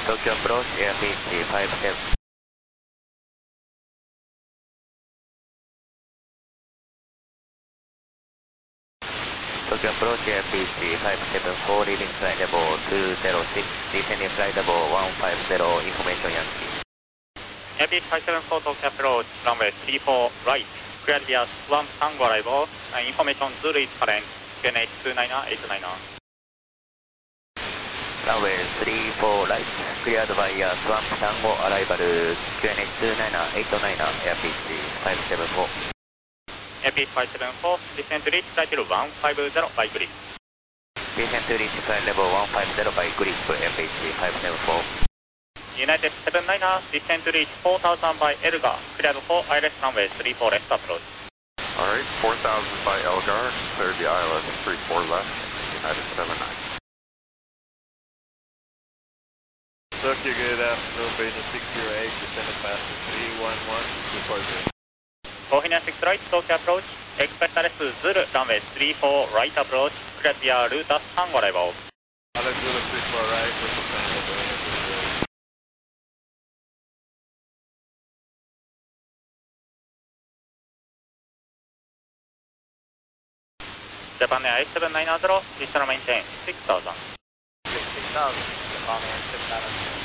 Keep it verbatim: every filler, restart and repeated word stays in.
Tokyo approach airspeed five seven. Tokyo approach airspeed five seven four, leaving flight level two zero six, descending flight level one five zero, information Yankee. Airbus five seven four Tokyo approach, runway three four right, cleared via Swamp Tango arrival, uh, information Zulu is current, Q N H two nine eight nine. Runway three four right, cleared via Swamp Tango arrival, Q N H two nine eight nine, Airbus five seven four. Airbus five seven four, descend to reach flight level one five zero by grip. Descend to reach flight level one five zero by grip, Airbus five seven four. United seven nine, descend to reach four thousand by Elgar, cleared for I L S runway three four left approach. Alright, four thousand by Elgar, cleared the I L S three four left, United seven nine. Tokyo, good afternoon, Beijing six zero eight, descending fast three one one, departure. Kohina six right, Tokyo approach, expect R S Zulu, runway three four right approach, cleared via Ruta Tango arrival. Alex Zulu three four right, Ruta Tango, Kohina six zero eight. Japan Air seven nine zero, additional maintain six thousand. six thousand, Japan Air seven nine zero.